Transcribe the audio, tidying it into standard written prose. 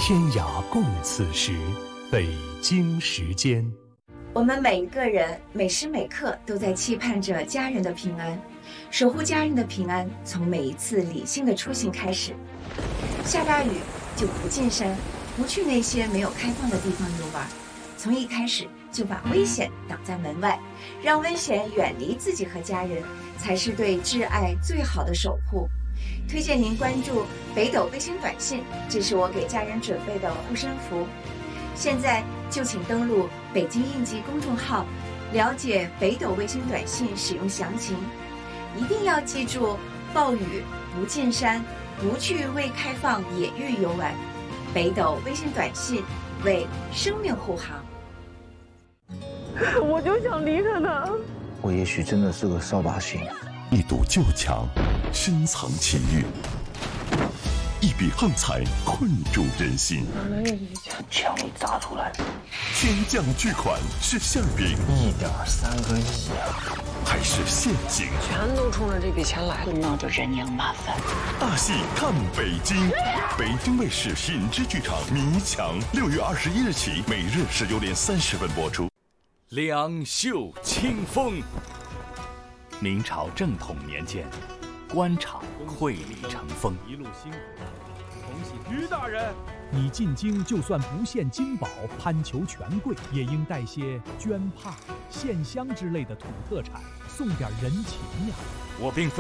天涯共此时，北京时间。 我们每一个人每时每刻都在期盼着家人的平安，守护家人的平安，从每一次理性的出行开始。下大雨就不进山，不去那些没有开放的地方游玩，从一开始就把危险挡在门外，让危险远离自己和家人，才是对挚爱最好的守护。推荐您关注北斗卫星短信，这是我给家人准备的护身符。现在就请登录北京应急公众号，了解北斗卫星短信使用详情。一定要记住，暴雨不进山，不去未开放野域游玩。北斗卫星短信为生命护航。 我就想离开他。 我也许真的是个扫把星。 一堵旧墙，深藏情欲；一笔横财，困住人心。 枪一砸出来， 天降巨款是馅饼 1.3个亿啊！ 还是陷阱？ 全都冲着这笔钱来， 那就人仰马翻。 大戏看北京，北京卫视品质剧场《迷墙》6月21日起，每日19点30分播出。 两袖清风。明朝正统年间，官场溃里成风。 一路辛苦，恭喜于大人！你进京就算不献金宝，攀求权贵，也应带些绢帕、线香之类的土特产，送点人情呀。 我并非